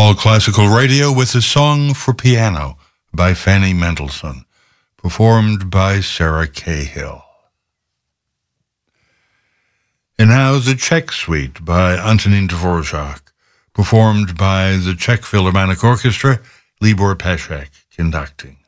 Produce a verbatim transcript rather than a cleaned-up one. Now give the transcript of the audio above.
All Classical Radio with a song for piano by Fanny Mendelssohn, performed by Sarah Cahill. And now the Czech Suite by Antonín Dvorak, performed by the Czech Philharmonic Orchestra, Libor Pašek conducting.